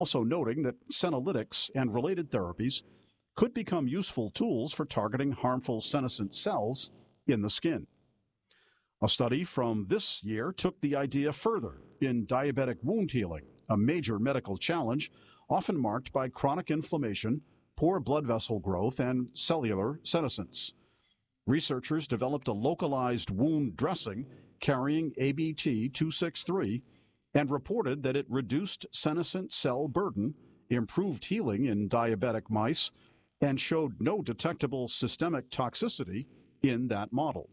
Also noting that senolytics and related therapies could become useful tools for targeting harmful senescent cells in the skin. A study from this year took the idea further in diabetic wound healing, a major medical challenge often marked by chronic inflammation, poor blood vessel growth, and cellular senescence. Researchers developed a localized wound dressing carrying ABT 263 and reported that it reduced senescent cell burden, improved healing in diabetic mice, and showed no detectable systemic toxicity in that model.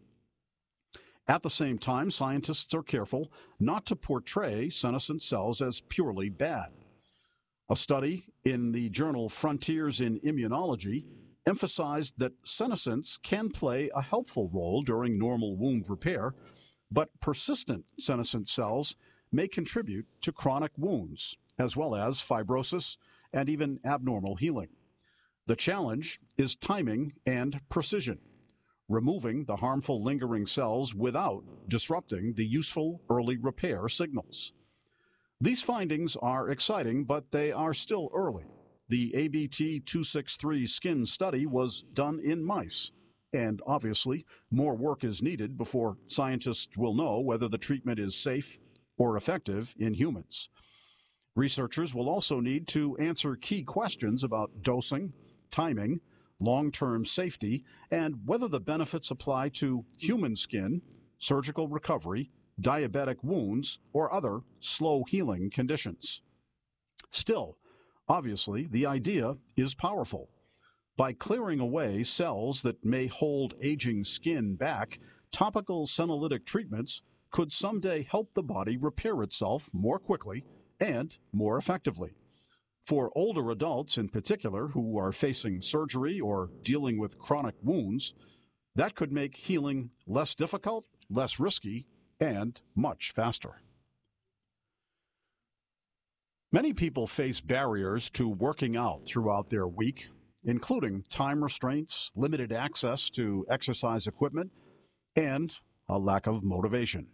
At the same time, scientists are careful not to portray senescent cells as purely bad. A study in the journal Frontiers in Immunology emphasized that senescence can play a helpful role during normal wound repair, but persistent senescent cells may contribute to chronic wounds, as well as fibrosis and even abnormal healing. The challenge is timing and precision, removing the harmful lingering cells without disrupting the useful early repair signals. These findings are exciting, but they are still early. The ABT 263 skin study was done in mice, and obviously more work is needed before scientists will know whether the treatment is safe or effective in humans. Researchers will also need to answer key questions about dosing, timing, long-term safety, and whether the benefits apply to human skin, surgical recovery, diabetic wounds, or other slow-healing conditions. Still, obviously, the idea is powerful. By clearing away cells that may hold aging skin back, topical senolytic treatments could someday help the body repair itself more quickly and more effectively. For older adults in particular who are facing surgery or dealing with chronic wounds, that could make healing less difficult, less risky, and much faster. Many people face barriers to working out throughout their week, including time restraints, limited access to exercise equipment, and a lack of motivation.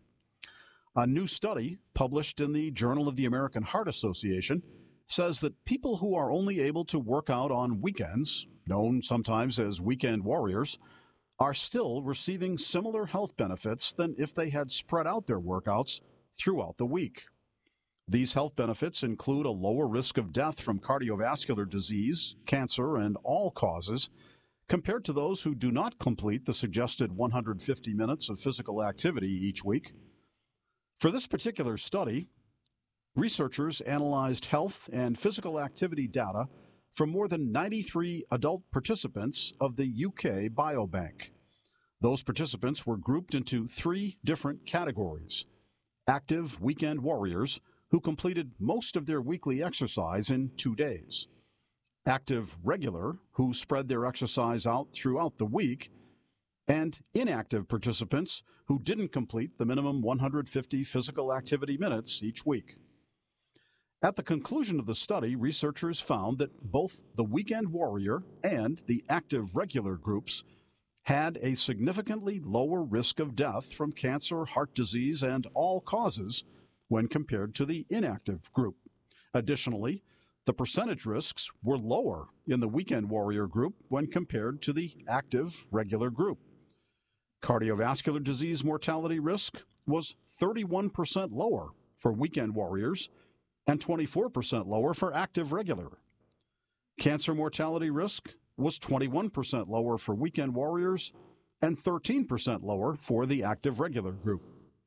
A new study published in the Journal of the American Heart Association says that people who are only able to work out on weekends, known sometimes as weekend warriors, are still receiving similar health benefits than if they had spread out their workouts throughout the week. These health benefits include a lower risk of death from cardiovascular disease, cancer, and all causes, compared to those who do not complete the suggested 150 minutes of physical activity each week. For this particular study, researchers analyzed health and physical activity data from more than 93 adult participants of the UK Biobank. Those participants were grouped into 3 different categories: active weekend warriors who completed most of their weekly exercise in 2 days, active regular who spread their exercise out throughout the week, and inactive participants who didn't complete the minimum 150 physical activity minutes each week. At the conclusion of the study, researchers found that both the weekend warrior and the active regular groups had a significantly lower risk of death from cancer, heart disease, and all causes when compared to the inactive group. Additionally, the percentage risks were lower in the weekend warrior group when compared to the active regular group. Cardiovascular disease mortality risk was 31% lower for weekend warriors and 24% lower for active regular. Cancer mortality risk was 21% lower for weekend warriors and 13% lower for the active regular group.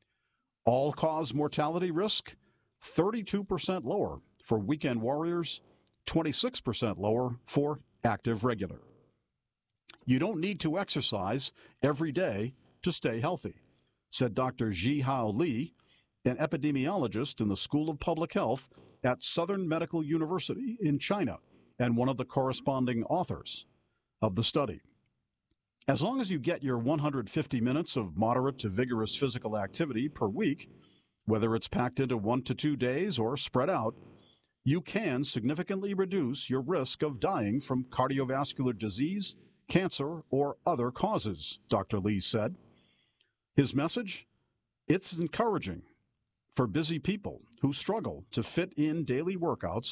All-cause mortality risk, 32% lower for weekend warriors, 26% lower for active regular. You don't need to exercise every day to stay healthy, said Dr. Zhihao Li, an epidemiologist in the School of Public Health at Southern Medical University in China and one of the corresponding authors of the study. As long as you get your 150 minutes of moderate to vigorous physical activity per week, whether it's packed into 1 to 2 days or spread out, you can significantly reduce your risk of dying from cardiovascular disease, cancer, or other causes, Dr. Li said. His message? It's encouraging for busy people who struggle to fit in daily workouts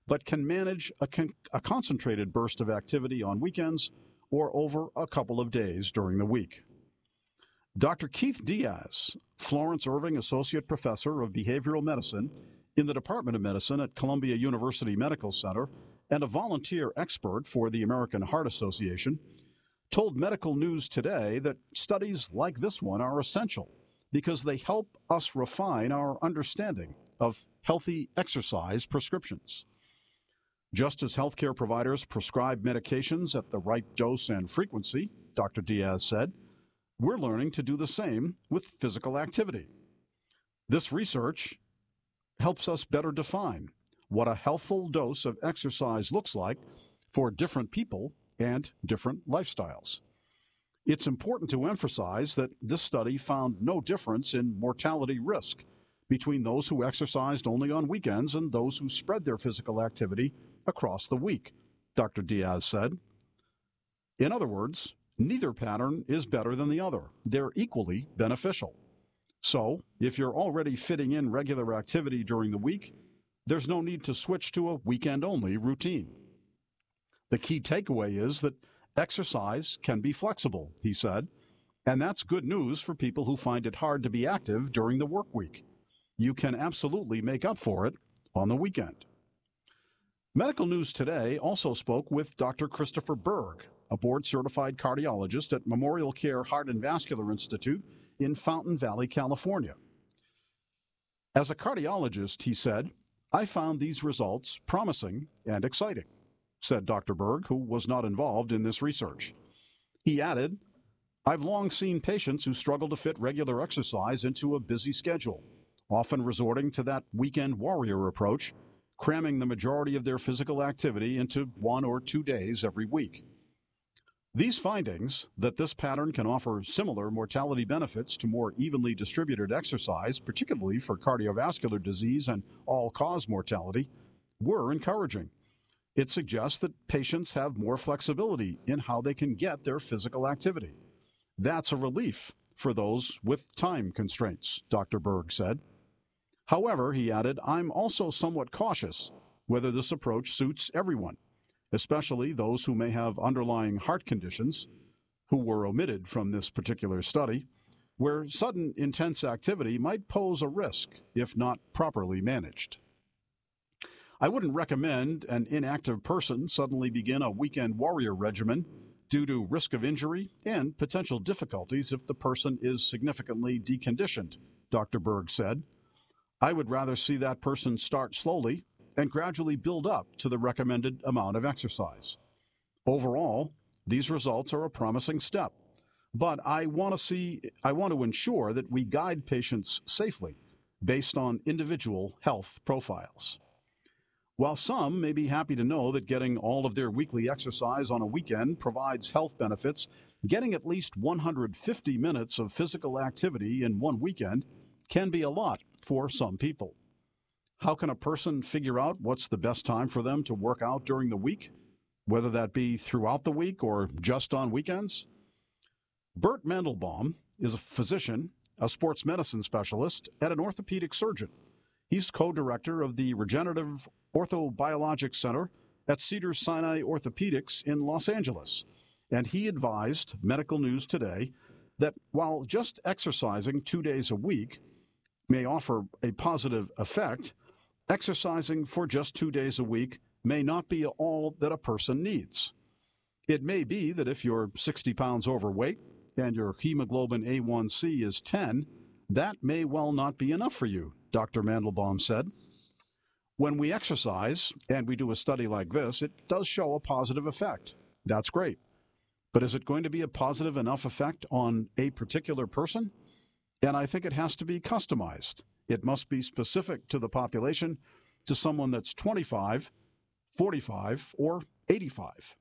but can manage a concentrated burst of activity on weekends or over a couple of days during the week. Dr. Keith Diaz, Florence Irving Associate Professor of Behavioral Medicine in the Department of Medicine at Columbia University Medical Center and a volunteer expert for the American Heart Association, told Medical News Today that studies like this one are essential because they help us refine our understanding of healthy exercise prescriptions. Just as healthcare providers prescribe medications at the right dose and frequency, Dr. Diaz said, we're learning to do the same with physical activity. This research helps us better define what a healthful dose of exercise looks like for different people and different lifestyles. It's important to emphasize that this study found no difference in mortality risk between those who exercised only on weekends and those who spread their physical activity across the week, Dr. Diaz said. In other words, neither pattern is better than the other. They're equally beneficial. So, if you're already fitting in regular activity during the week, there's no need to switch to a weekend-only routine. The key takeaway is that exercise can be flexible, he said, and that's good news for people who find it hard to be active during the work week. You can absolutely make up for it on the weekend. Medical News Today also spoke with Dr. Christopher Berg, a board-certified cardiologist at Memorial Care Heart and Vascular Institute in Fountain Valley, California. As a cardiologist, he said, I found these results promising and exciting, said Dr. Berg, who was not involved in this research. He added, I've long seen patients who struggle to fit regular exercise into a busy schedule, often resorting to that weekend warrior approach, cramming the majority of their physical activity into 1 or 2 days every week. These findings, that this pattern can offer similar mortality benefits to more evenly distributed exercise, particularly for cardiovascular disease and all-cause mortality, were encouraging. It suggests that patients have more flexibility in how they can get their physical activity. That's a relief for those with time constraints, Dr. Berg said. However, he added, I'm also somewhat cautious whether this approach suits everyone, especially those who may have underlying heart conditions, who were omitted from this particular study, where sudden intense activity might pose a risk if not properly managed. I wouldn't recommend an inactive person suddenly begin a weekend warrior regimen due to risk of injury and potential difficulties if the person is significantly deconditioned, Dr. Berg said. I would rather see that person start slowly and gradually build up to the recommended amount of exercise. Overall, these results are a promising step, but I want to ensure that we guide patients safely based on individual health profiles. While some may be happy to know that getting all of their weekly exercise on a weekend provides health benefits, getting at least 150 minutes of physical activity in one weekend can be a lot for some people. How can a person figure out what's the best time for them to work out during the week, whether that be throughout the week or just on weekends? Bert Mandelbaum is a physician, a sports medicine specialist, and an orthopedic surgeon. He's co-director of the Regenerative Orthobiologics Center at Cedars-Sinai Orthopedics in Los Angeles, and he advised Medical News Today that while just exercising 2 days a week may offer a positive effect, exercising for just 2 days a week may not be all that a person needs. It may be that if you're 60 pounds overweight and your hemoglobin A1C is 10, that may well not be enough for you, Dr. Mandelbaum said. When we exercise, and we do a study like this, it does show a positive effect. That's great. But is it going to be a positive enough effect on a particular person? And I think it has to be customized. It must be specific to the population, to someone that's 25, 45, or 85.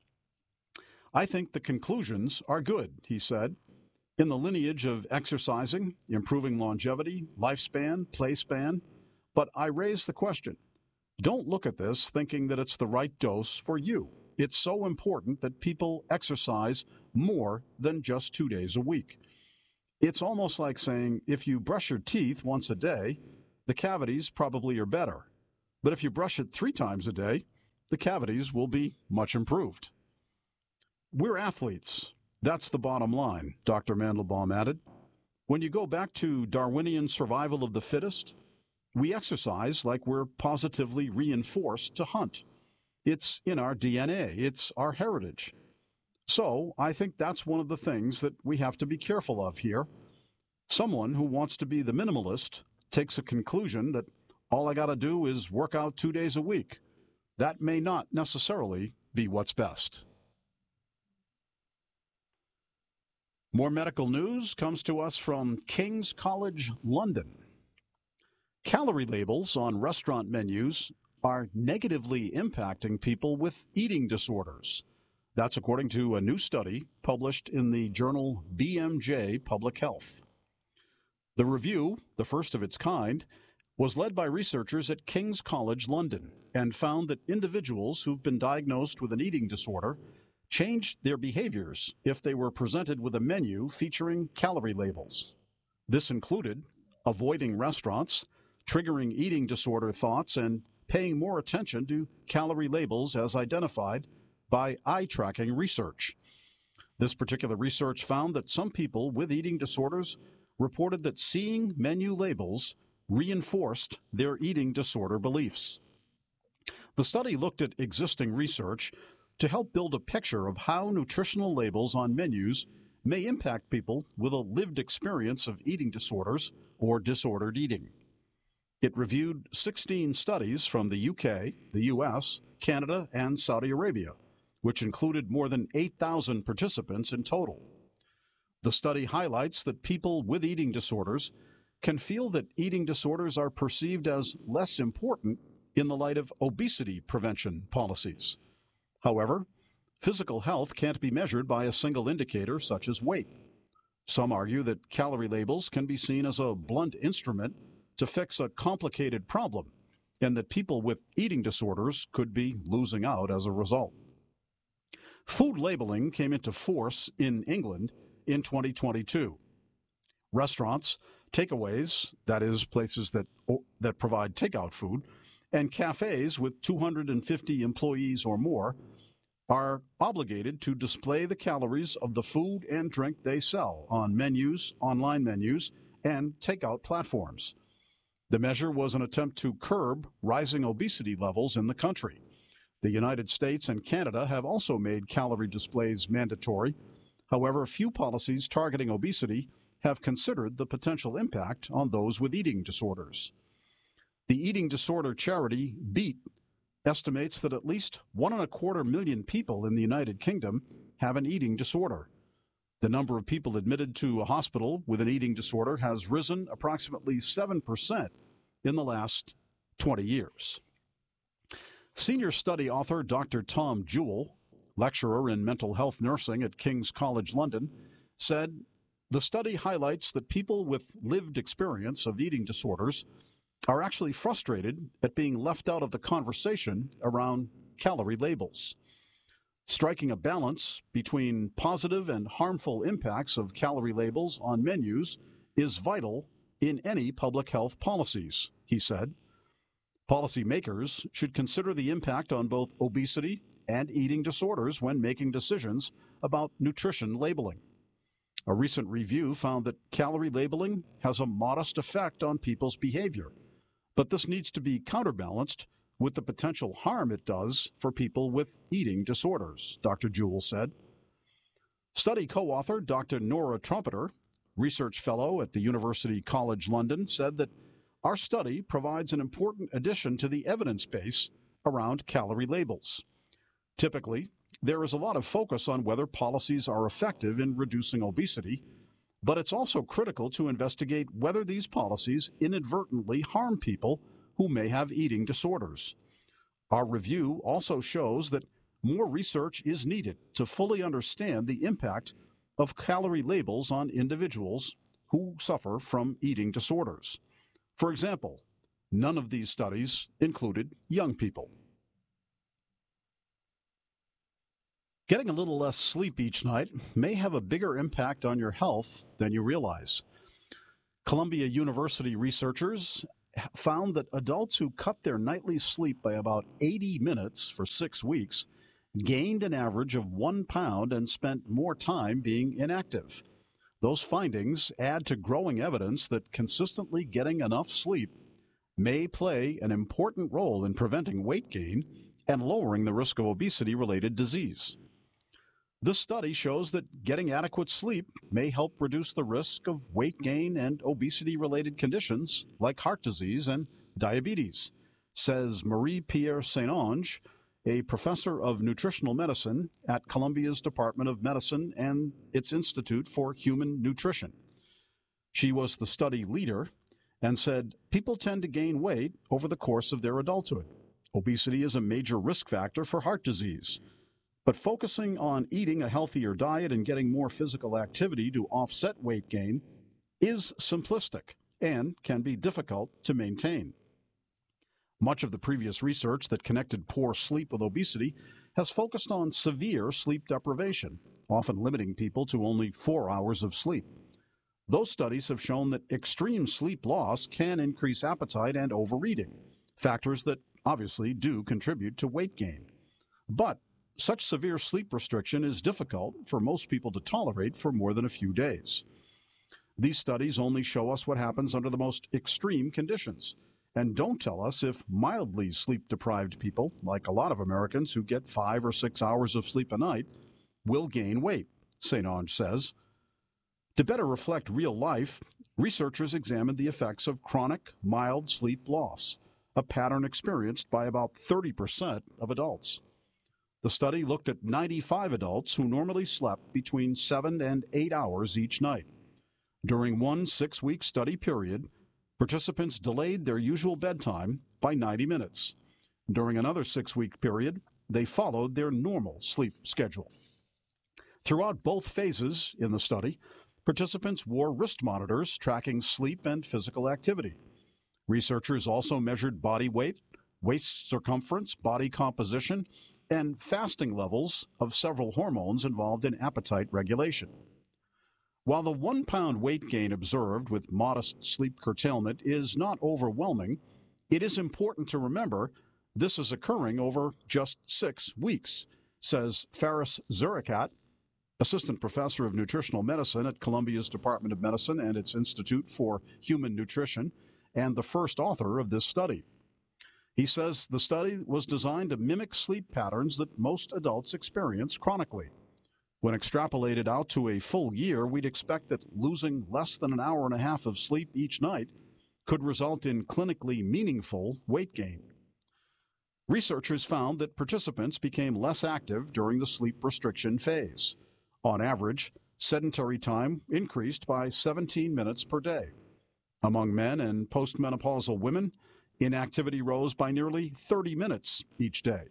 I think the conclusions are good, he said. In the lineage of exercising, improving longevity, lifespan, play span. But I raise the question, don't look at this thinking that it's the right dose for you. It's so important that people exercise more than just 2 days a week. It's almost like saying if you brush your teeth once a day, the cavities probably are better. But if you brush it 3 times a day, the cavities will be much improved. We're athletes. That's the bottom line, Dr. Mandelbaum added. When you go back to Darwinian survival of the fittest, we exercise like we're positively reinforced to hunt. It's in our DNA. It's our heritage. So I think that's one of the things that we have to be careful of here. Someone who wants to be the minimalist takes a conclusion that all I got to do is work out 2 days a week. That may not necessarily be what's best. More medical news comes to us from King's College London. Calorie labels on restaurant menus are negatively impacting people with eating disorders. That's according to a new study published in the journal BMJ Public Health. The review, the first of its kind, was led by researchers at King's College London and found that individuals who've been diagnosed with an eating disorder changed their behaviors if they were presented with a menu featuring calorie labels. This included avoiding restaurants, triggering eating disorder thoughts, and paying more attention to calorie labels as identified by eye-tracking research. This particular research found that some people with eating disorders reported that seeing menu labels reinforced their eating disorder beliefs. The study looked at existing research to help build a picture of how nutritional labels on menus may impact people with a lived experience of eating disorders or disordered eating. It reviewed 16 studies from the UK, the US, Canada, and Saudi Arabia, which included more than 8,000 participants in total. The study highlights that people with eating disorders can feel that eating disorders are perceived as less important in the light of obesity prevention policies. However, physical health can't be measured by a single indicator such as weight. Some argue that calorie labels can be seen as a blunt instrument to fix a complicated problem, and that people with eating disorders could be losing out as a result. Food labeling came into force in England in 2022. Restaurants, takeaways, that is, places that provide takeout food, and cafes with 250 employees or more are obligated to display the calories of the food and drink they sell on menus, online menus, and takeout platforms. The measure was an attempt to curb rising obesity levels in the country. The United States and Canada have also made calorie displays mandatory. However, few policies targeting obesity have considered the potential impact on those with eating disorders. The eating disorder charity BEAT estimates that at least 1.25 million people in the United Kingdom have an eating disorder. The number of people admitted to a hospital with an eating disorder has risen approximately 7% in the last 20 years. Senior study author Dr. Tom Jewell, lecturer in mental health nursing at King's College London, said, "The study highlights that people with lived experience of eating disorders are actually frustrated at being left out of the conversation around calorie labels. Striking a balance between positive and harmful impacts of calorie labels on menus is vital in any public health policies," he said. Policymakers should consider the impact on both obesity and eating disorders when making decisions about nutrition labeling. A recent review found that calorie labeling has a modest effect on people's behavior, but this needs to be counterbalanced with the potential harm it does for people with eating disorders, Dr. Jewell said. Study co-author Dr. Nora Trumpeter, research fellow at the University College London, said that our study provides an important addition to the evidence base around calorie labels. Typically, there is a lot of focus on whether policies are effective in reducing obesity, but it's also critical to investigate whether these policies inadvertently harm people who may have eating disorders. Our review also shows that more research is needed to fully understand the impact of calorie labels on individuals who suffer from eating disorders. For example, none of these studies included young people. Getting a little less sleep each night may have a bigger impact on your health than you realize. Columbia University researchers found that adults who cut their nightly sleep by about 80 minutes for 6 weeks gained an average of 1 pound and spent more time being inactive. Those findings add to growing evidence that consistently getting enough sleep may play an important role in preventing weight gain and lowering the risk of obesity-related disease. This study shows that getting adequate sleep may help reduce the risk of weight gain and obesity-related conditions like heart disease and diabetes, says Marie-Pierre Saint-Onge, a professor of nutritional medicine at Columbia's Department of Medicine and its Institute for Human Nutrition. She was the study leader and said, people tend to gain weight over the course of their adulthood. Obesity is a major risk factor for heart disease. But focusing on eating a healthier diet and getting more physical activity to offset weight gain is simplistic and can be difficult to maintain. Much of the previous research that connected poor sleep with obesity has focused on severe sleep deprivation, often limiting people to only 4 hours of sleep. Those studies have shown that extreme sleep loss can increase appetite and overeating, factors that obviously do contribute to weight gain. But such severe sleep restriction is difficult for most people to tolerate for more than a few days. These studies only show us what happens under the most extreme conditions and don't tell us if mildly sleep-deprived people, like a lot of Americans who get 5 or 6 hours of sleep a night, will gain weight, Saint-Onge says. To better reflect real life, researchers examined the effects of chronic, mild sleep loss, a pattern experienced by about 30% of adults. The study looked at 95 adults who normally slept between 7 and 8 hours each night. During one 6-week study period, participants delayed their usual bedtime by 90 minutes. During another 6-week period, they followed their normal sleep schedule. Throughout both phases in the study, participants wore wrist monitors tracking sleep and physical activity. Researchers also measured body weight, waist circumference, body composition, and fasting levels of several hormones involved in appetite regulation. While the 1 pound weight gain observed with modest sleep curtailment is not overwhelming, it is important to remember this is occurring over just 6 weeks, says Faris Zurikat, assistant professor of nutritional medicine at Columbia's Department of Medicine and its Institute for Human Nutrition, and the first author of this study. He says the study was designed to mimic sleep patterns that most adults experience chronically. When extrapolated out to a full year, we'd expect that losing less than an hour and a half of sleep each night could result in clinically meaningful weight gain. Researchers found that participants became less active during the sleep restriction phase. On average, sedentary time increased by 17 minutes per day. Among men and postmenopausal women, inactivity rose by nearly 30 minutes each day.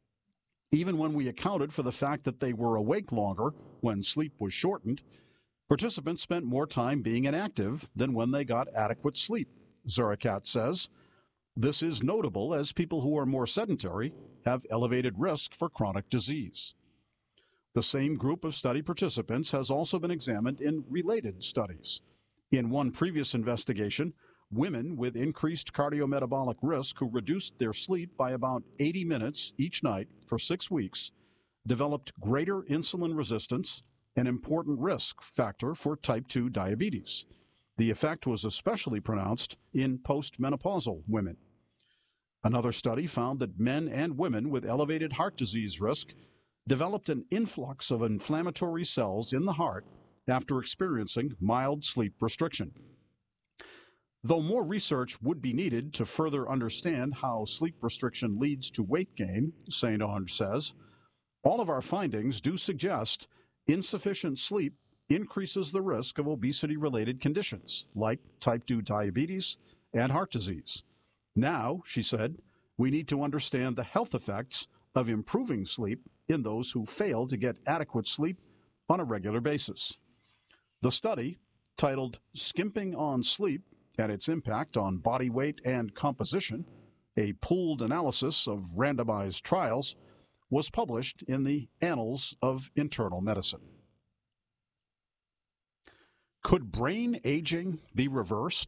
Even when we accounted for the fact that they were awake longer when sleep was shortened, participants spent more time being inactive than when they got adequate sleep, Zurikat says. This is notable as people who are more sedentary have elevated risk for chronic disease. The same group of study participants has also been examined in related studies. In one previous investigation, women with increased cardiometabolic risk who reduced their sleep by about 80 minutes each night for 6 weeks developed greater insulin resistance, an important risk factor for type 2 diabetes. The effect was especially pronounced in postmenopausal women. Another study found that men and women with elevated heart disease risk developed an influx of inflammatory cells in the heart after experiencing mild sleep restriction. Though more research would be needed to further understand how sleep restriction leads to weight gain, Saint-Onge says, all of our findings do suggest insufficient sleep increases the risk of obesity-related conditions like type 2 diabetes and heart disease. Now, she said, we need to understand the health effects of improving sleep in those who fail to get adequate sleep on a regular basis. The study, titled Skimping on Sleep and Its Impact on Body Weight and Composition, a pooled analysis of randomized trials, was published in the Annals of Internal Medicine. Could brain aging be reversed?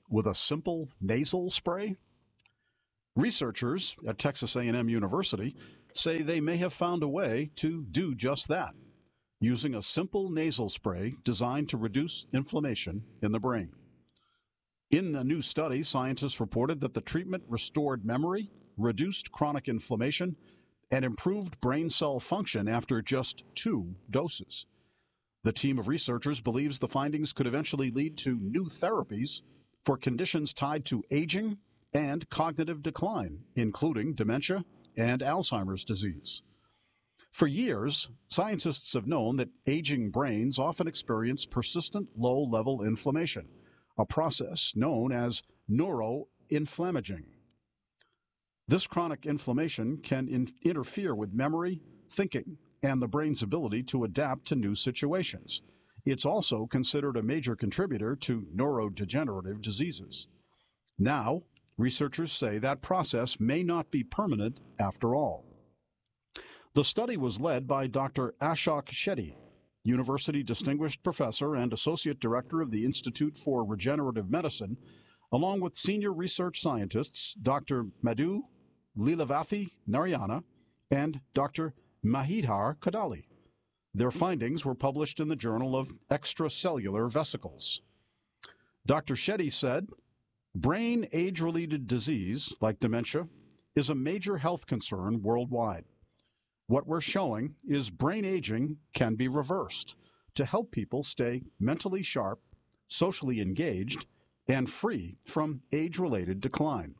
with a simple nasal spray? Researchers at Texas A&M University say they may have found a way to do just that, using a simple nasal spray designed to reduce inflammation in the brain. In a new study, scientists reported that the treatment restored memory, reduced chronic inflammation, and improved brain cell function after just 2 doses. The team of researchers believes the findings could eventually lead to new therapies for conditions tied to aging and cognitive decline, including dementia and Alzheimer's disease. For years, scientists have known that aging brains often experience persistent low-level inflammation, a process known as neuroinflammaging. This chronic inflammation can interfere with memory, thinking, and the brain's ability to adapt to new situations. It's also considered a major contributor to neurodegenerative diseases. Now, researchers say that process may not be permanent after all. The study was led by Dr. Ashok Shetty, University Distinguished Professor and Associate Director of the Institute for Regenerative Medicine, along with senior research scientists Dr. Madhu Leelavathy Narayana and Dr. Mahidhar Kadali. Their findings were published in the Journal of Extracellular Vesicles. Dr. Shetty said, brain age-related disease, like dementia, is a major health concern worldwide. What we're showing is brain aging can be reversed to help people stay mentally sharp, socially engaged, and free from age-related decline.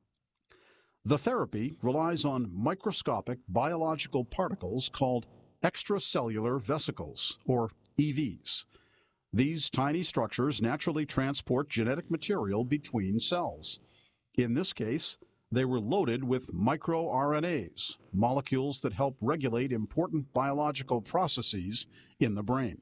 The therapy relies on microscopic biological particles called extracellular vesicles, or EVs. These tiny structures naturally transport genetic material between cells. In this case, they were loaded with microRNAs, molecules that help regulate important biological processes in the brain.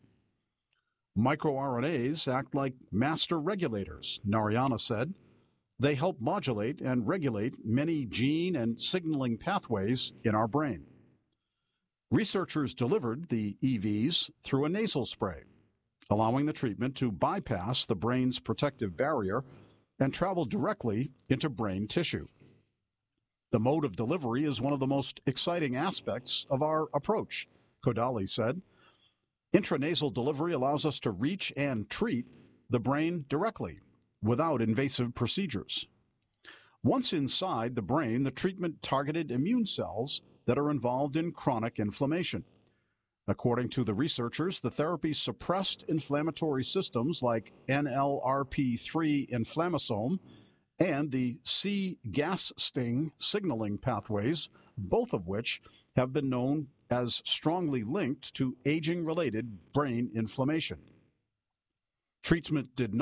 MicroRNAs act like master regulators, Narayana said. They help modulate and regulate many gene and signaling pathways in our brain. Researchers delivered the EVs through a nasal spray, allowing the treatment to bypass the brain's protective barrier and travel directly into brain tissue. The mode of delivery is one of the most exciting aspects of our approach, Kodali said. Intranasal delivery allows us to reach and treat the brain directly, without invasive procedures. Once inside the brain, the treatment targeted immune cells that are involved in chronic inflammation. According to the researchers, the therapy suppressed inflammatory systems like NLRP3 inflammasome and the C-gas-sting signaling pathways, both of which have been known as strongly linked to aging-related brain inflammation. Treatment did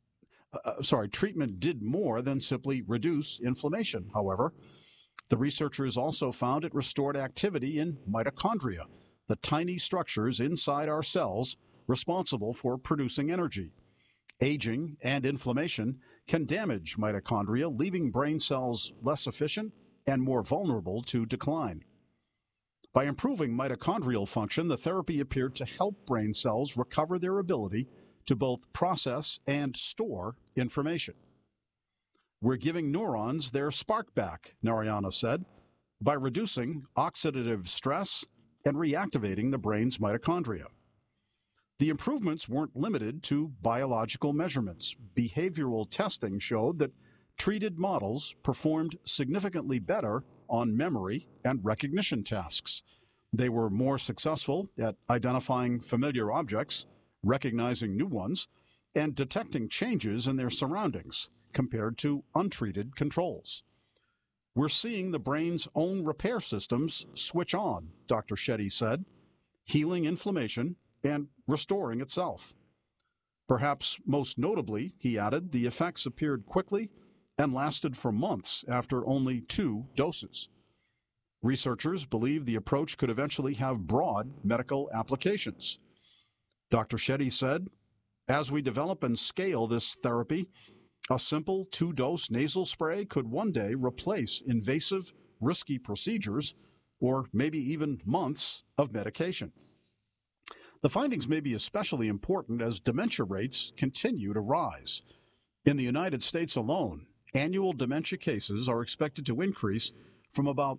more than simply reduce inflammation, however. The researchers also found it restored activity in mitochondria, the tiny structures inside our cells responsible for producing energy. Aging and inflammation can damage mitochondria, leaving brain cells less efficient and more vulnerable to decline. By improving mitochondrial function, the therapy appeared to help brain cells recover their ability to both process and store information. We're giving neurons their spark back, Narayana said, by reducing oxidative stress and reactivating the brain's mitochondria. The improvements weren't limited to biological measurements. Behavioral testing showed that treated models performed significantly better on memory and recognition tasks. They were more successful at identifying familiar objects, recognizing new ones, and detecting changes in their surroundings compared to untreated controls. We're seeing the brain's own repair systems switch on, Dr. Shetty said, healing inflammation and restoring itself. Perhaps most notably, he added, the effects appeared quickly and lasted for months after only 2 doses. Researchers believe the approach could eventually have broad medical applications. Dr. Shetty said, as we develop and scale this therapy, a simple 2-dose nasal spray could one day replace invasive, risky procedures or maybe even months of medication. The findings may be especially important as dementia rates continue to rise. In the United States alone, annual dementia cases are expected to increase from about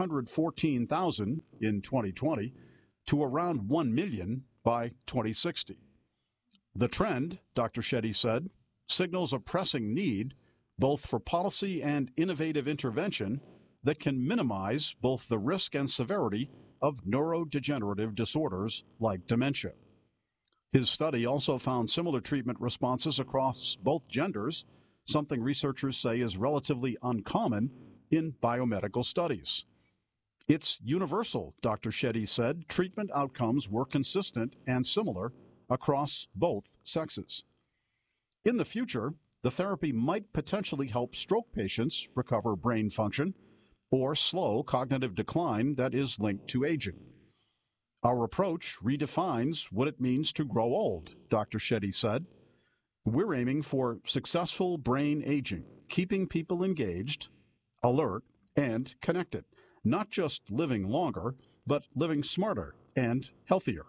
514,000 in 2020 to around 1 million by 2060. The trend, Dr. Shetty said, signals a pressing need both for policy and innovative intervention that can minimize both the risk and severity of neurodegenerative disorders like dementia. His study also found similar treatment responses across both genders, something researchers say is relatively uncommon in biomedical studies. It's universal, Dr. Shetty said. Treatment outcomes were consistent and similar across both sexes. In the future, the therapy might potentially help stroke patients recover brain function or slow cognitive decline that is linked to aging. Our approach redefines what it means to grow old, Dr. Shetty said. We're aiming for successful brain aging, keeping people engaged, alert, and connected, not just living longer, but living smarter and healthier.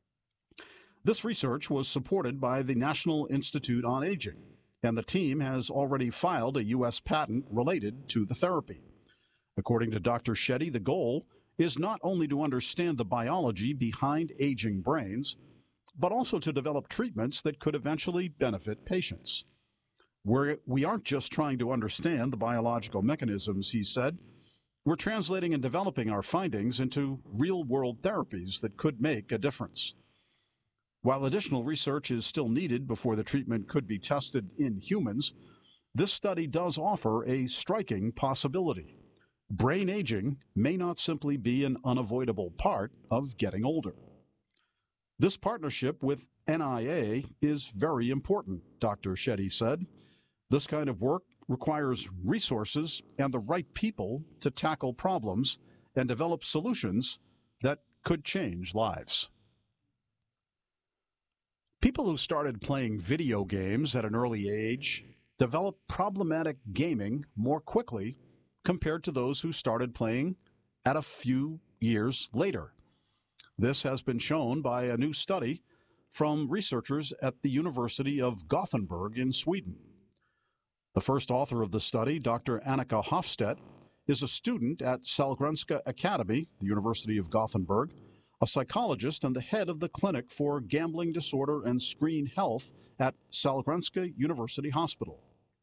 This research was supported by the National Institute on Aging, and the team has already filed a U.S. patent related to the therapy. According to Dr. Shetty, the goal is not only to understand the biology behind aging brains, but also to develop treatments that could eventually benefit patients. We aren't just trying to understand the biological mechanisms, he said. We're translating and developing our findings into real-world therapies that could make a difference. While additional research is still needed before the treatment could be tested in humans, this study does offer a striking possibility. Brain aging may not simply be an unavoidable part of getting older. This partnership with NIA is very important, Dr. Shetty said. This kind of work requires resources and the right people to tackle problems and develop solutions that could change lives. People who started playing video games at an early age develop problematic gaming more quickly compared to those who started playing at a few years later. This has been shown by a new study from researchers at the University of Gothenburg in Sweden. The first author of the study, Dr. Annika Hofstedt, is a student at Sahlgrenska Academy, the University of Gothenburg, a psychologist and the head of the Clinic for Gambling Disorder and Screen Health at Sahlgrenska University Hospital.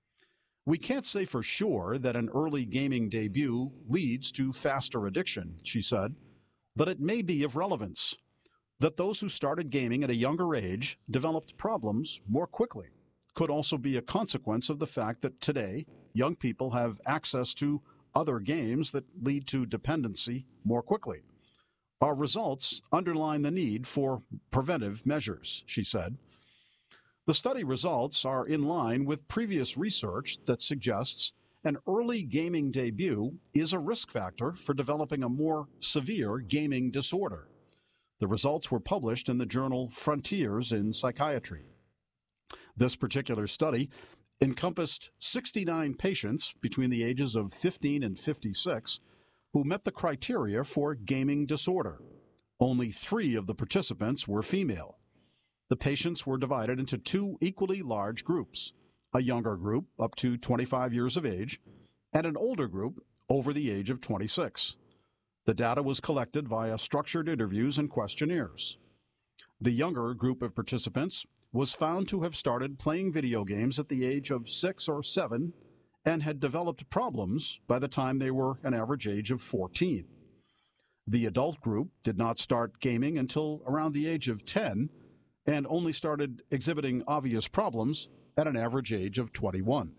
We can't say for sure that an early gaming debut leads to faster addiction, she said, but it may be of relevance that those who started gaming at a younger age developed problems more quickly. Could also be a consequence of the fact that today young people have access to other games that lead to dependency more quickly. Our results underline the need for preventive measures, she said. The study results are in line with previous research that suggests an early gaming debut is a risk factor for developing a more severe gaming disorder. The results were published in the journal Frontiers in Psychiatry. This particular study encompassed 69 patients between the ages of 15 and 56 who met the criteria for gaming disorder. Only 3 of the participants were female. The patients were divided into 2 equally large groups, a younger group up to 25 years of age, and an older group over the age of 26. The data was collected via structured interviews and questionnaires. The younger group of participants was found to have started playing video games at the age of 6 or 7 and had developed problems by the time they were an average age of 14. The adult group did not start gaming until around the age of 10 and only started exhibiting obvious problems at an average age of 21.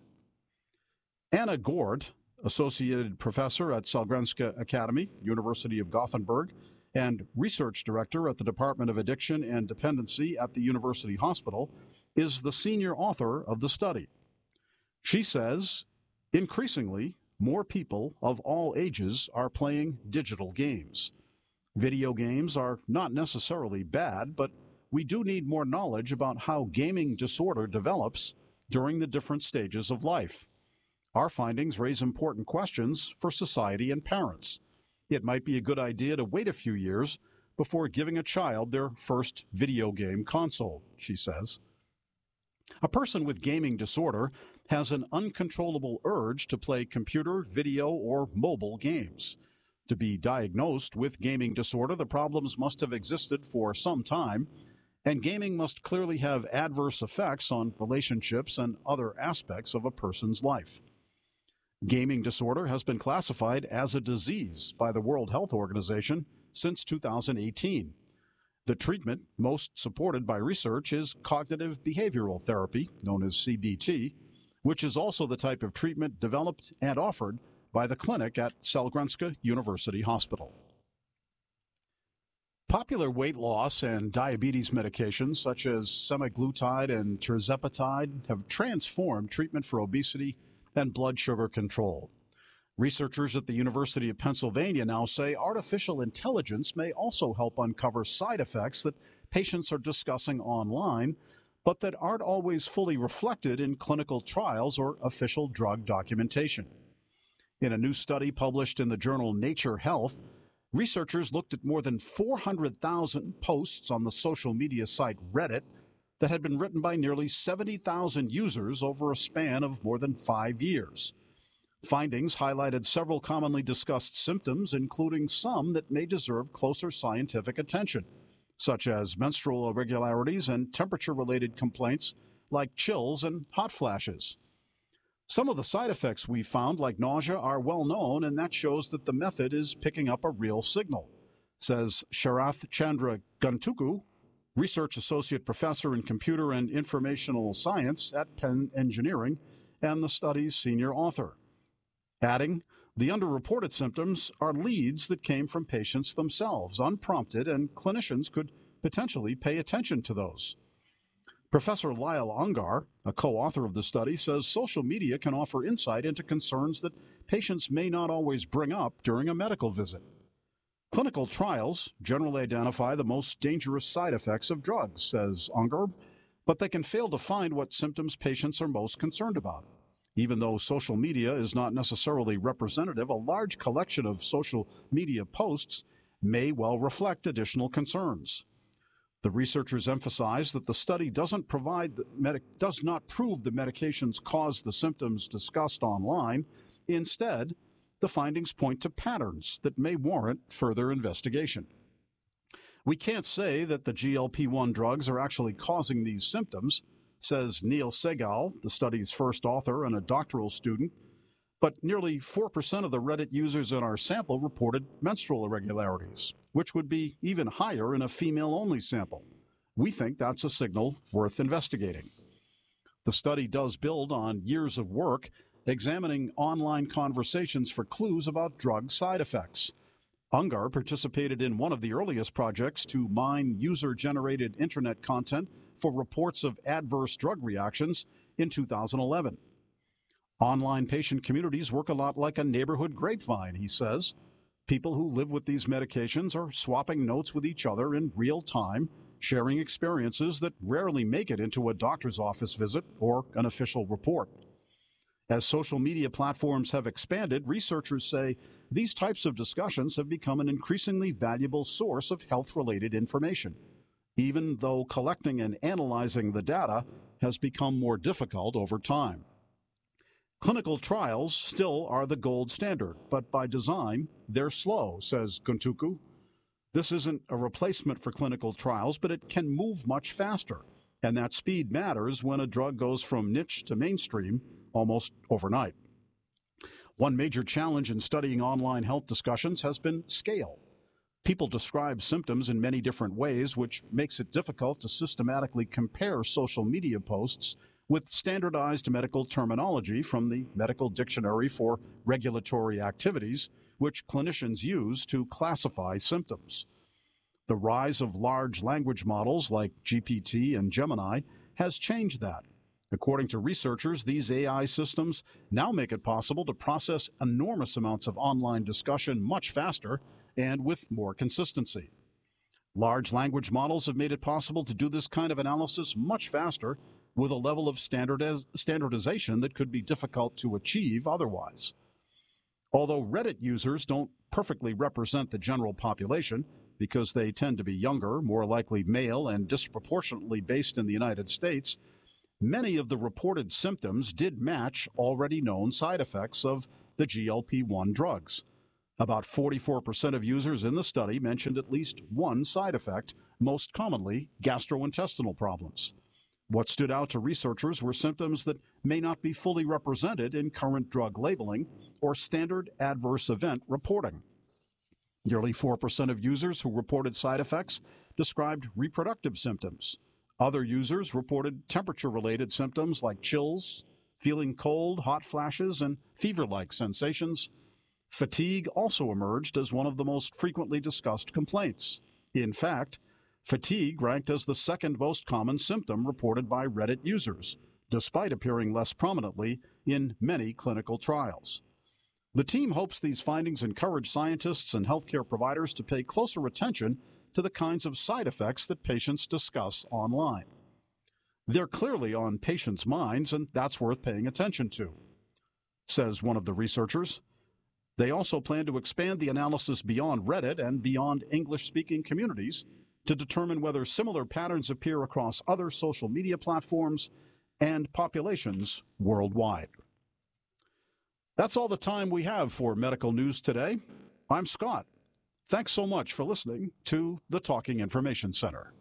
Anna Gord, associated professor at Sahlgrenska Academy, University of Gothenburg, and research director at the Department of Addiction and Dependency at the University Hospital, is the senior author of the study. She says, increasingly, more people of all ages are playing digital games. Video games are not necessarily bad, but we do need more knowledge about how gaming disorder develops during the different stages of life. Our findings raise important questions for society and parents. It might be a good idea to wait a few years before giving a child their first video game console, she says. A person with gaming disorder has an uncontrollable urge to play computer, video, or mobile games. To be diagnosed with gaming disorder, the problems must have existed for some time, and gaming must clearly have adverse effects on relationships and other aspects of a person's life. Gaming disorder has been classified as a disease by the World Health Organization since 2018. The treatment most supported by research is cognitive behavioral therapy, known as CBT, which is also the type of treatment developed and offered by the clinic at Sahlgrenska University Hospital. Popular weight loss and diabetes medications such as semaglutide and tirzepatide have transformed treatment for obesity and blood sugar control. Researchers at the University of Pennsylvania now say artificial intelligence may also help uncover side effects that patients are discussing online, but that aren't always fully reflected in clinical trials or official drug documentation. In a new study published in the journal Nature Health, researchers looked at more than 400,000 posts on the social media site Reddit that had been written by nearly 70,000 users over a span of more than 5 years. Findings highlighted several commonly discussed symptoms, including some that may deserve closer scientific attention, such as menstrual irregularities and temperature-related complaints like chills and hot flashes. Some of the side effects we found, like nausea, are well known, and that shows that the method is picking up a real signal, says Sharath Chandra Guntuku, research associate professor in computer and informational science at Penn Engineering and the study's senior author. Adding, the underreported symptoms are leads that came from patients themselves, unprompted, and clinicians could potentially pay attention to those. Professor Lyle Ungar, a co-author of the study, says social media can offer insight into concerns that patients may not always bring up during a medical visit. Clinical trials generally identify the most dangerous side effects of drugs, says Ungar, but they can fail to find what symptoms patients are most concerned about. Even though social media is not necessarily representative, a large collection of social media posts may well reflect additional concerns. The researchers emphasize that the study does not prove the medications cause the symptoms discussed online. Instead, the findings point to patterns that may warrant further investigation. We can't say that the GLP-1 drugs are actually causing these symptoms, says Neil Segal, the study's first author and a doctoral student, but nearly 4% of the Reddit users in our sample reported menstrual irregularities, which would be even higher in a female-only sample. We think that's a signal worth investigating. The study does build on years of work examining online conversations for clues about drug side effects. Ungar participated in one of the earliest projects to mine user-generated internet content for reports of adverse drug reactions in 2011. Online patient communities work a lot like a neighborhood grapevine, he says. People who live with these medications are swapping notes with each other in real time, sharing experiences that rarely make it into a doctor's office visit or an official report. As social media platforms have expanded, researchers say these types of discussions have become an increasingly valuable source of health-related information, even though collecting and analyzing the data has become more difficult over time. Clinical trials still are the gold standard, but by design, they're slow, says Guntuku. This isn't a replacement for clinical trials, but it can move much faster, and that speed matters when a drug goes from niche to mainstream almost overnight. One major challenge in studying online health discussions has been scale. People describe symptoms in many different ways, which makes it difficult to systematically compare social media posts with standardized medical terminology from the Medical Dictionary for Regulatory Activities, which clinicians use to classify symptoms. The rise of large language models like GPT and Gemini has changed that. According to researchers, these AI systems now make it possible to process enormous amounts of online discussion much faster and with more consistency. Large language models have made it possible to do this kind of analysis much faster with a level of standardization that could be difficult to achieve otherwise. Although Reddit users don't perfectly represent the general population because they tend to be younger, more likely male, and disproportionately based in the United States, many of the reported symptoms did match already known side effects of the GLP-1 drugs. About 44% of users in the study mentioned at least one side effect, most commonly gastrointestinal problems. What stood out to researchers were symptoms that may not be fully represented in current drug labeling or standard adverse event reporting. Nearly 4% of users who reported side effects described reproductive symptoms. Other users reported temperature-related symptoms like chills, feeling cold, hot flashes, and fever-like sensations. Fatigue also emerged as one of the most frequently discussed complaints. In fact, fatigue ranked as the second most common symptom reported by Reddit users, despite appearing less prominently in many clinical trials. The team hopes these findings encourage scientists and healthcare providers to pay closer attention to the kinds of side effects that patients discuss online. They're clearly on patients' minds, and that's worth paying attention to, says one of the researchers. They also plan to expand the analysis beyond Reddit and beyond English-speaking communities to determine whether similar patterns appear across other social media platforms and populations worldwide. That's all the time we have for medical news today. I'm Scott. Thanks so much for listening to the Talking Information Center.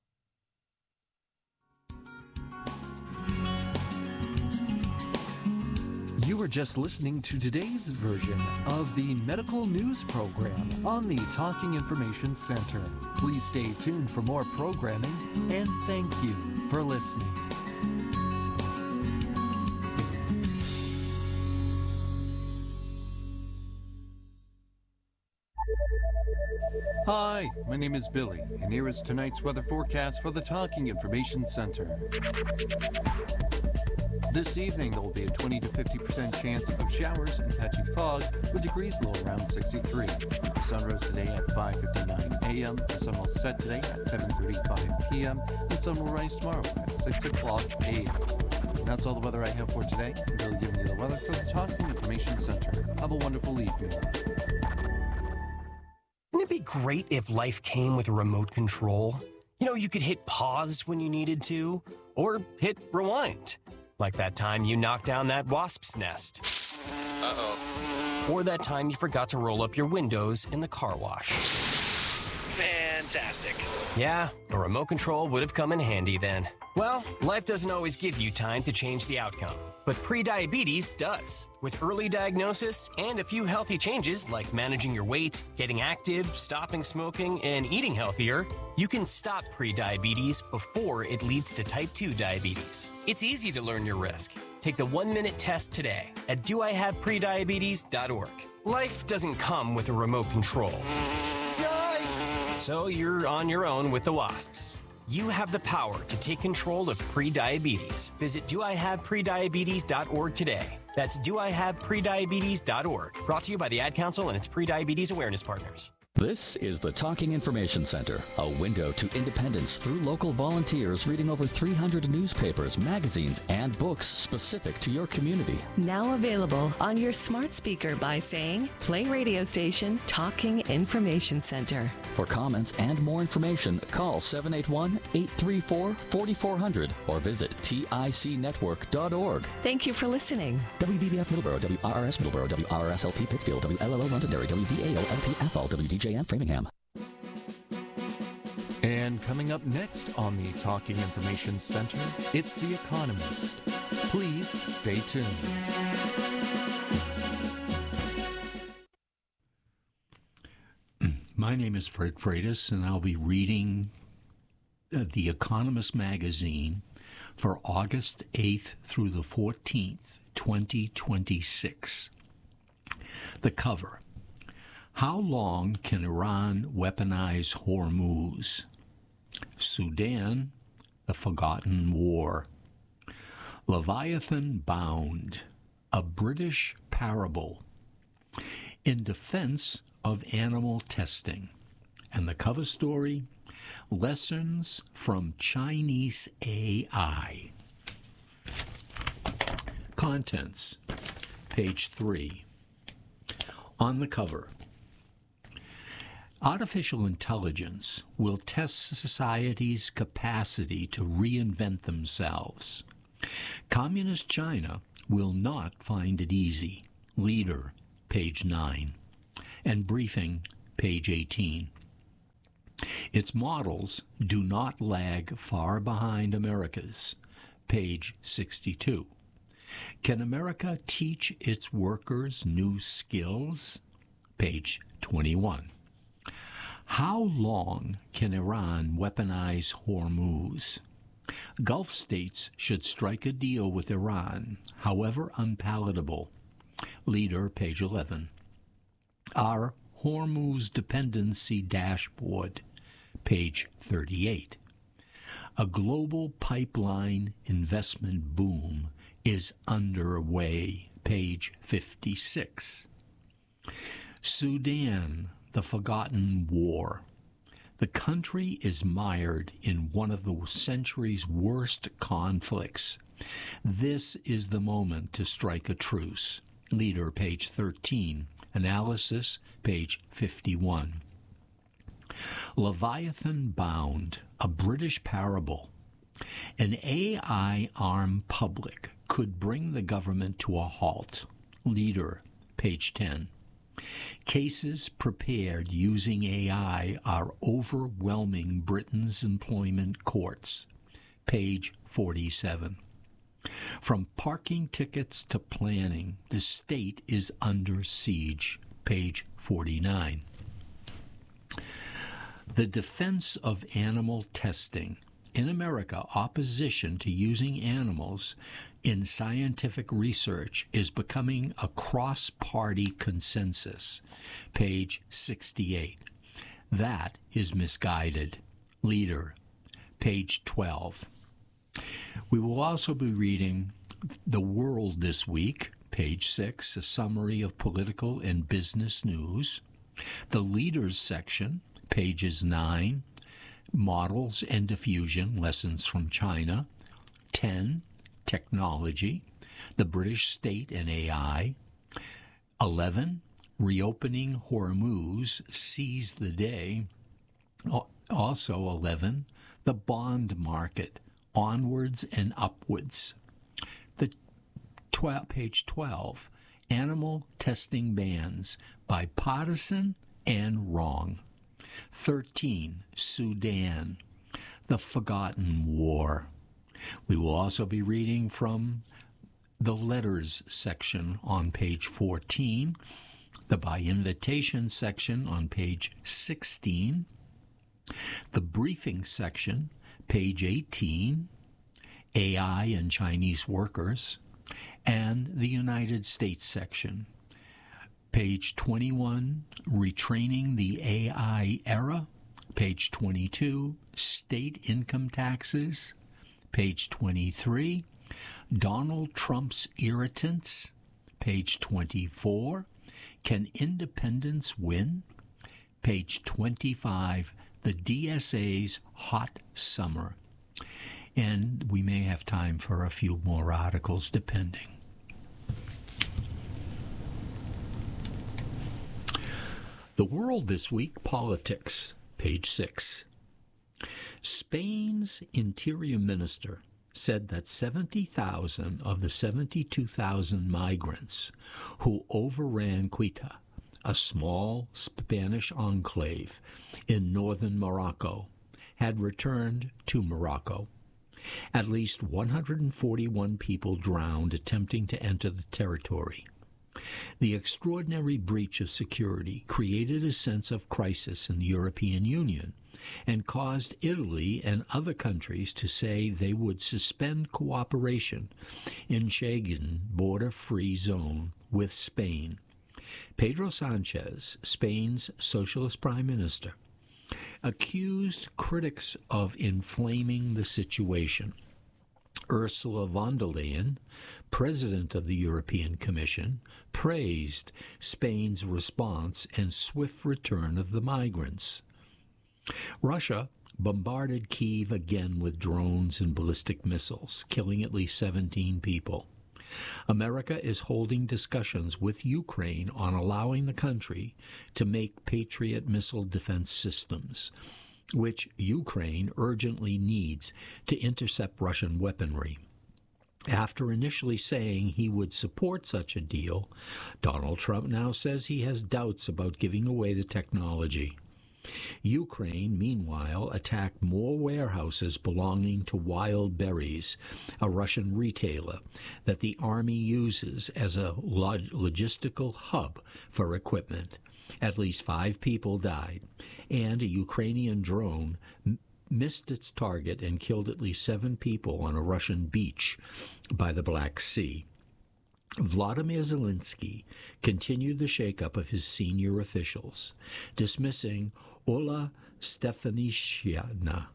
You were just listening to today's version of the medical news program on the Talking Information Center. Please stay tuned for more programming, and thank you for listening. Hi, my name is Billy, and here is tonight's weather forecast for the Talking Information Center. This evening, there will be a 20 to 50% chance of showers and patchy fog, with degrees low around 63. The sun rose today at 5:59 a.m. The sun will set today at 7:35 p.m. The sun will rise tomorrow at 6 o'clock a.m. And that's all the weather I have for today. I'm Billy giving you the weather for the Talking Information Center. Have a wonderful evening. Wouldn't it be great if life came with a remote control? You know, you could hit pause when you needed to, or hit rewind. Like that time you knocked down that wasp's nest. Uh-oh. Or that time you forgot to roll up your windows in the car wash. Fantastic. Yeah, a remote control would have come in handy then. Well, life doesn't always give you time to change the outcome, but prediabetes does. With early diagnosis and a few healthy changes like managing your weight, getting active, stopping smoking, and eating healthier, you can stop prediabetes before it leads to type 2 diabetes. It's easy to learn your risk. Take the 1-minute test today at doihaveprediabetes.org. Life doesn't come with a remote control. Yikes! So you're on your own with the wasps. You have the power to take control of prediabetes. Visit doihaveprediabetes.org today. That's doihaveprediabetes.org. Brought to you by the Ad Council and its Prediabetes Awareness Partners. This is the Talking Information Center, a window to independence through local volunteers reading over 300 newspapers, magazines, and books specific to your community. Now available on your smart speaker by saying, play radio station Talking Information Center. For comments and more information, call 781-834-4400 or visit ticnetwork.org. Thank you for listening. WVBF Middleborough, WRRS Middleborough, WRSLP Pittsfield, WLLO Londonderry, WVAO-LP Athol, WDJM Framingham. And coming up next on the Talking Information Center, it's The Economist. Please stay tuned. My name is Fred Freitas, and I'll be reading The Economist magazine for August 8th through the 14th, 2026. The cover: How long can Iran weaponize Hormuz? Sudan, the Forgotten War. Leviathan Bound, a British parable in defense of animal testing. And the cover story: Lessons from Chinese AI. Contents, page 3. On the cover: Artificial intelligence will test society's capacity to reinvent themselves. Communist China will not find it easy. Leader, page 9. And Briefing, page 18. Its models do not lag far behind America's, page 62. Can America teach its workers new skills? Page 21. How long can Iran weaponize Hormuz? Gulf states should strike a deal with Iran, however unpalatable. Leader, page 11. Our Hormuz dependency dashboard, page 38. A global pipeline investment boom is underway, page 56. Sudan, the forgotten war. The country is mired in one of the century's worst conflicts. This is the moment to strike a truce. Leader, page 13. Analysis, page 51. Leviathan Bound, a British parable. An AI-armed public could bring the government to a halt. Leader, page 10. Cases prepared using AI are overwhelming Britain's employment courts. Page 47. From parking tickets to planning, the state is under siege. Page 49. The defense of animal testing. In America, opposition to using animals in scientific research is becoming a cross-party consensus. Page 68. That is misguided. Leader, page 12. We will also be reading The World This Week, page 6, a summary of political and business news. The Leaders section, pages 9, Models and Diffusion, Lessons from China. 10, Technology, the British State and AI. 11, Reopening Hormuz, Seize the Day. Also 11, the bond market, Onwards and Upwards. Page 12, Animal Testing Bans, Bipartisan and Wrong. 13, Sudan, the Forgotten War. We will also be reading from the Letters section on page 14, the By Invitation section on page 16, the Briefing section, page 18, AI and Chinese workers, and the United States section. Page 21, Retraining the AI Era. Page 22, State Income Taxes. Page 23, Donald Trump's Irritants. Page 24, Can Independents Win? Page 25, The DSA's Hot Summer. And we may have time for a few more articles, depending. The World This Week, Politics, page 6. Spain's Interior Minister said that 70,000 of the 72,000 migrants who overran Ceuta, a small Spanish enclave in northern Morocco, had returned to Morocco. At least 141 people drowned attempting to enter the territory. The extraordinary breach of security created a sense of crisis in the European Union and caused Italy and other countries to say they would suspend cooperation in Schengen border-free zone with Spain. Pedro Sanchez, Spain's socialist prime minister, accused critics of inflaming the situation. Ursula von der Leyen, president of the European Commission, praised Spain's response and swift return of the migrants. Russia bombarded Kyiv again with drones and ballistic missiles, killing at least 17 people. America is holding discussions with Ukraine on allowing the country to make Patriot missile defense systems, which Ukraine urgently needs to intercept Russian weaponry. After initially saying he would support such a deal, Donald Trump now says he has doubts about giving away the technology. Ukraine, meanwhile, attacked more warehouses belonging to Wild Berries, a Russian retailer that the army uses as a logistical hub for equipment. At least 5 people died, and a Ukrainian drone missed its target and killed at least 7 people on a Russian beach by the Black Sea. Vladimir Zelensky continued the shakeup of his senior officials, dismissing Ola Stefanishyna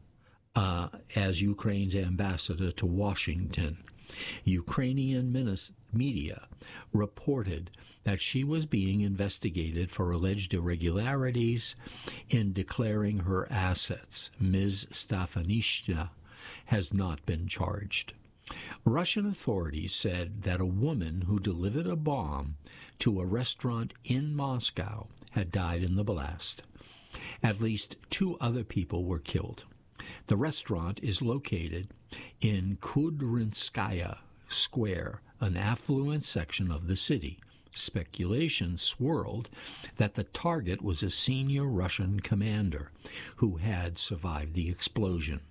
as Ukraine's ambassador to Washington. Ukrainian media reported that she was being investigated for alleged irregularities in declaring her assets. Ms. Stefanishyna has not been charged. Russian authorities said that a woman who delivered a bomb to a restaurant in Moscow had died in the blast. At least 2 other people were killed. The restaurant is located in Kudrinskaya Square, an affluent section of the city. Speculation swirled that the target was a senior Russian commander who had survived the explosion.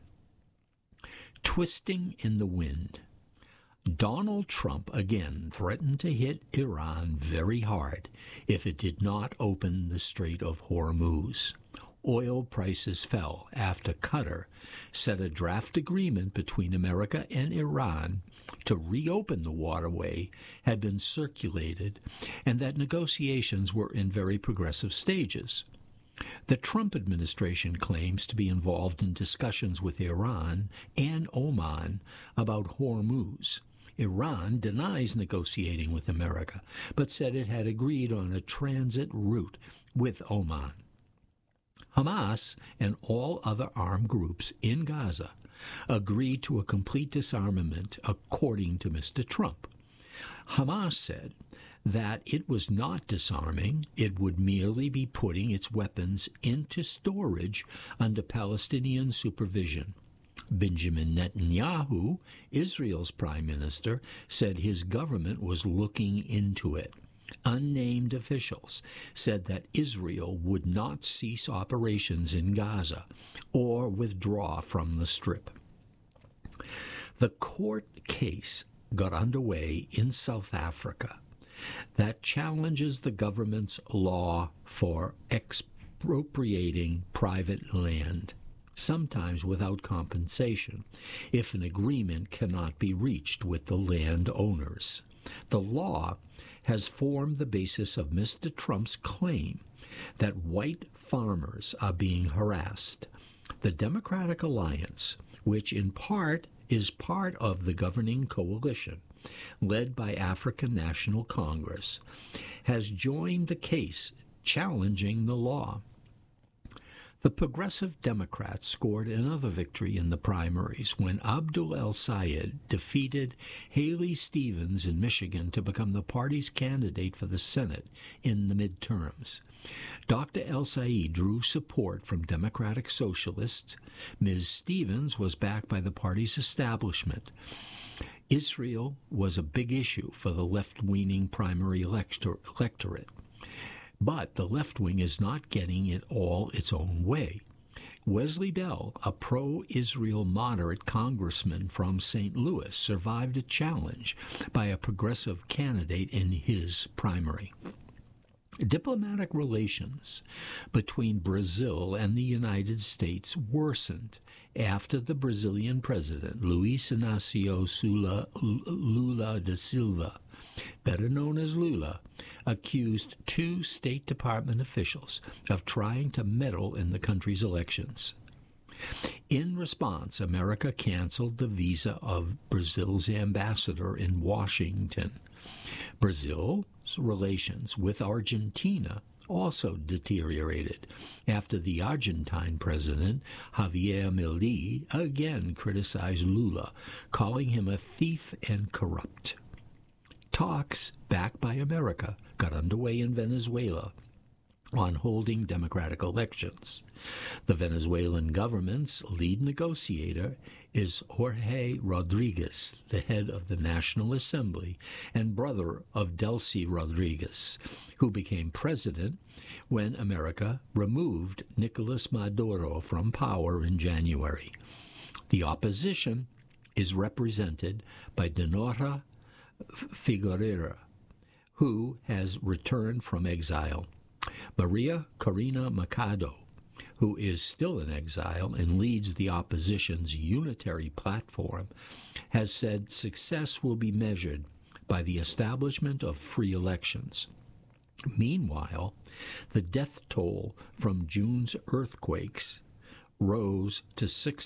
Twisting in the wind. Donald Trump again threatened to hit Iran very hard if it did not open the Strait of Hormuz. Oil prices fell after Qatar said a draft agreement between America and Iran to reopen the waterway had been circulated and that negotiations were in very progressive stages. The Trump administration claims to be involved in discussions with Iran and Oman about Hormuz. Iran denies negotiating with America, but said it had agreed on a transit route with Oman. Hamas and all other armed groups in Gaza agreed to a complete disarmament, according to Mr. Trump. Hamas said that it was not disarming, it would merely be putting its weapons into storage under Palestinian supervision. Benjamin Netanyahu, Israel's prime minister, said his government was looking into it. Unnamed officials said that Israel would not cease operations in Gaza or withdraw from the Strip. The court case got underway in South Africa that challenges the government's law for expropriating private land, sometimes without compensation, if an agreement cannot be reached with the landowners. The law has formed the basis of Mr. Trump's claim that white farmers are being harassed. The Democratic Alliance, which in part is part of the governing coalition, led by African National Congress, has joined the case challenging the law. The Progressive Democrats scored another victory in the primaries when Abdul El-Sayed defeated Haley Stevens in Michigan to become the party's candidate for the Senate in the midterms. Dr. El-Sayed drew support from Democratic Socialists. Ms. Stevens was backed by the party's establishment. Israel was a big issue for the left-leaning primary electorate. But the left wing is not getting it all its own way. Wesley Bell, a pro-Israel moderate congressman from St. Louis, survived a challenge by a progressive candidate in his primary. Diplomatic relations between Brazil and the United States worsened after the Brazilian president, Luiz Inácio Lula da Silva, better known as Lula, accused 2 State Department officials of trying to meddle in the country's elections. In response, America canceled the visa of Brazil's ambassador in Washington. Brazil's relations with Argentina also deteriorated after the Argentine president, Javier Milei, again criticized Lula, calling him a thief and corrupt. Talks, backed by America, got underway in Venezuela. on holding democratic elections. The Venezuelan government's lead negotiator is Jorge Rodriguez, the head of the National Assembly and brother of Delcy Rodriguez, who became president when America removed Nicolas Maduro from power in January. The opposition is represented by Dinora Figueroa, who has returned from exile. Maria Corina Machado, who is still in exile and leads the opposition's unitary platform, has said success will be measured by the establishment of free elections. Meanwhile, the death toll from June's earthquakes rose to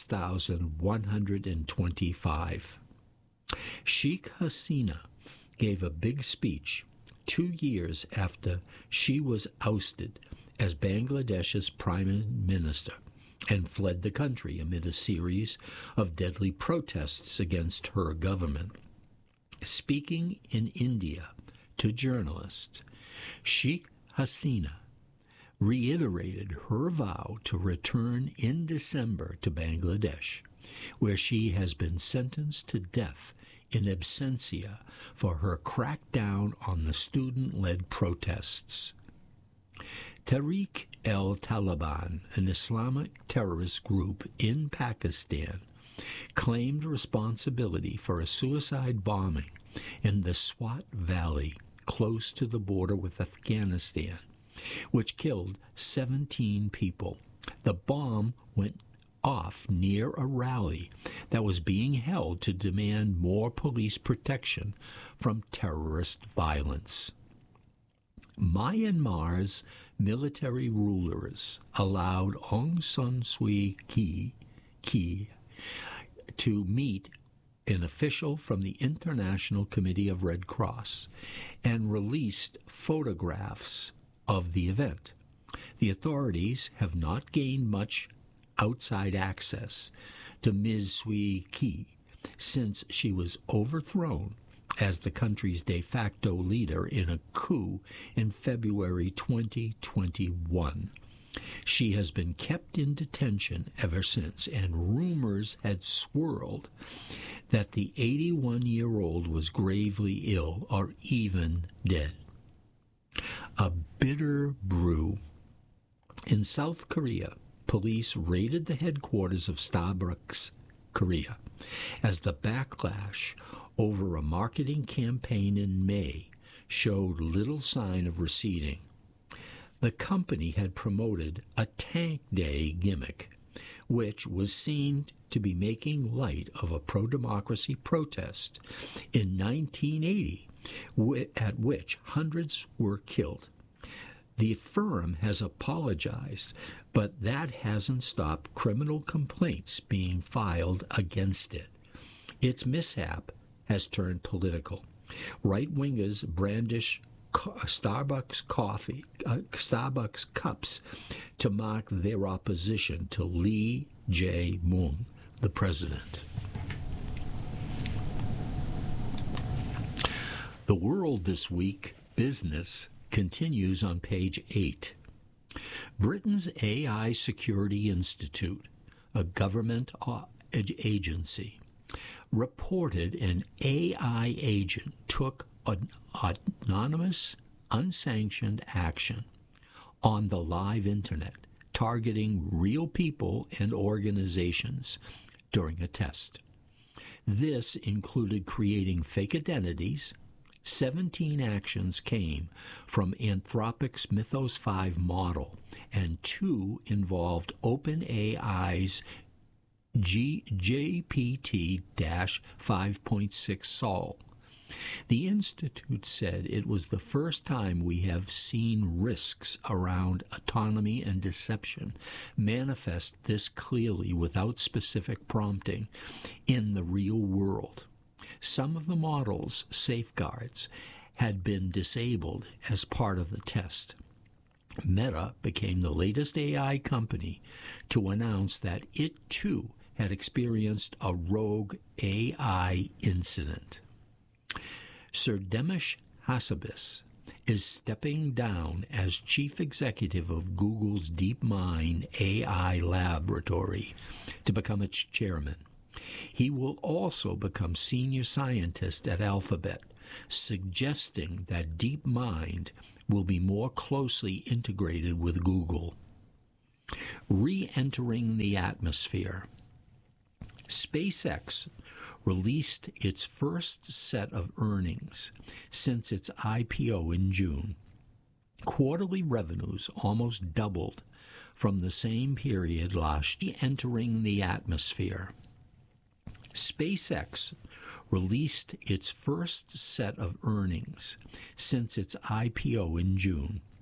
6,125. Sheikh Hasina gave a big speech 2 years after she was ousted as Bangladesh's prime minister and fled the country amid a series of deadly protests against her government. Speaking in India to journalists, Sheikh Hasina reiterated her vow to return in December to Bangladesh, where she has been sentenced to death in absentia for her crackdown on the student-led protests. Tehreek-e-Taliban, an Islamic terrorist group in Pakistan, claimed responsibility for a suicide bombing in the Swat Valley close to the border with Afghanistan, which killed 17 people. The bomb went off near a rally that was being held to demand more police protection from terrorist violence. Myanmar's military rulers allowed Aung San Suu Kyi to meet an official from the International Committee of Red Cross and released photographs of the event. The authorities have not gained much outside access to Ms. Suu Kyi since she was overthrown as the country's de facto leader in a coup in February 2021. She has been kept in detention ever since, and rumors had swirled that the 81-year-old was gravely ill or even dead. A bitter brew. In South Korea, police raided the headquarters of Starbucks Korea as the backlash over a marketing campaign in May showed little sign of receding. The company had promoted a Tank Day gimmick, which was seen to be making light of a pro-democracy protest in 1980, at which hundreds were killed. The firm has apologized, but that hasn't stopped criminal complaints being filed against it. Its mishap has turned political. Right-wingers brandish Starbucks cups to mark their opposition to Lee Jae-myung, the president. The World This Week business continues on page 8. Britain's AI Security Institute, a government agency, reported an AI agent took an anonymous, unsanctioned action on the live internet, targeting real people and organizations during a test. This included creating fake identities. 17 actions came from Anthropic's Mythos 5 model, and 2 involved OpenAI's GPT-5.6 Sol. The Institute said it was the first time we have seen risks around autonomy and deception manifest this clearly without specific prompting in the real world. Some of the model's safeguards had been disabled as part of the test. Meta became the latest AI company to announce that it too had experienced a rogue AI incident. Sir Demesh Hassabis, is stepping down as chief executive of Google's DeepMind AI laboratory to become its chairman. He will also become senior scientist at Alphabet, suggesting that DeepMind will be more closely integrated with Google. Re-entering the atmosphere. SpaceX released its first set of earnings since its IPO in June. Quarterly revenues almost doubled from the same period last year. Entering the atmosphere. SpaceX released its first set of earnings since its IPO in June.